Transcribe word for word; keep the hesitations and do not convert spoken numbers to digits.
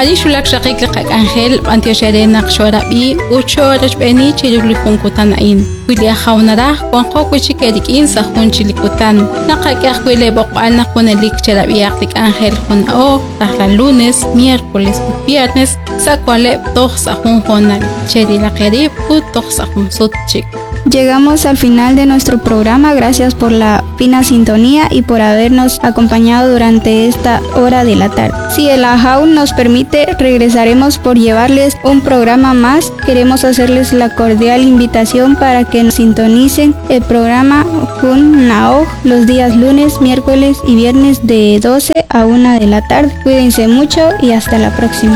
Ali shulak shakik lak Ángel Antiocherena Xorabi ocho horas beni chilipun kutanain. Kulia jaunara Juan Jokuchi Kedik sa Jun chilikutan. Nakakyak kuile bokal na kunelik cherabiak tik Ángel Junao tahla lunes, miércoles y viernes sa kuale toh sa Jun Jonal. Cheri la kerib u toh sa Jun Sutchik. Llegamos al final de nuestro programa. Gracias por la fina sintonía y por habernos acompañado durante esta hora de la tarde. Si el AJAU nos permite, regresaremos por llevarles un programa más. Queremos hacerles la cordial invitación para que nos sintonicen el programa Jun Nao los días lunes, miércoles y viernes de doce a una de la tarde. Cuídense mucho y hasta la próxima.